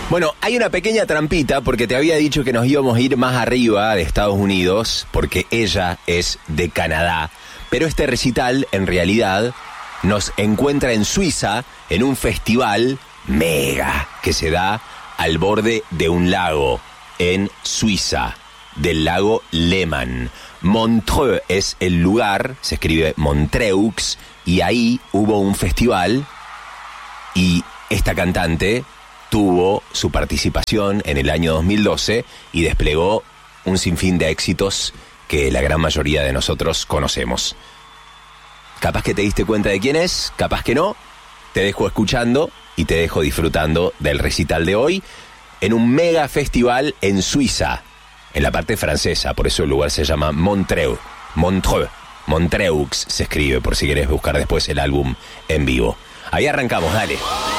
Bueno, hay una pequeña trampita porque te había dicho que nos íbamos a ir más arriba de Estados Unidos porque ella es de Canadá. Pero este recital, en realidad, nos encuentra en Suiza en un festival mega que se da al borde de un lago en Suiza, del lago Léman. Montreux es el lugar, se escribe Montreux, y ahí hubo un festival y esta cantante tuvo su participación en el año 2012 y desplegó un sinfín de éxitos que la gran mayoría de nosotros conocemos. Capaz que te diste cuenta de quién es, capaz que no. Te dejo escuchando y te dejo disfrutando del recital de hoy en un mega festival en Suiza, en la parte francesa, por eso el lugar se llama Montreux. Montreux se escribe, por si querés buscar después el álbum en vivo. Ahí arrancamos, dale.